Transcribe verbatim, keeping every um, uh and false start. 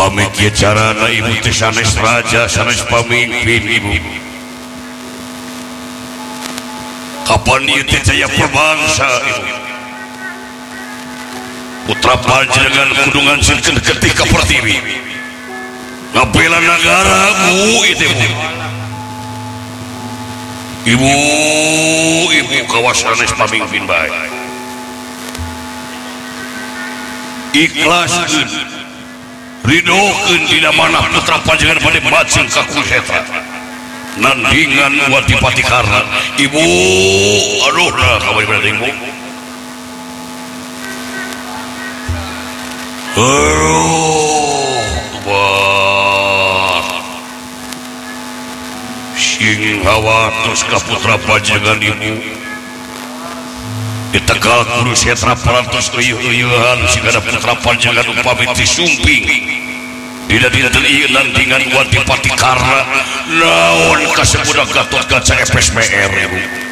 upami kieu carana ibu teh sanes raja sanes pamimpin ibu kapan ieu teh jaya perbangsa ibu putra panjenengan kudungan sirkeun ketika pertiwi ngabela negara bu itu ibu ibu ibu kawasanes pamimpin baik ikhlaskeun ridokeun dina manah putra panjenengan bade majeng ka kusetra nandingan wati patikarna ibu aduh lah kabar berarti ibu aduh wah sing hawatos ka putra panjenengan ibu di Tegal Kurusetra parantos uyuh-uyuhan sigana putra panjenengan upami disumping tidak dinten ieu nandingan wati patikarna naon kasebut Gatot Kaca F S B R ibu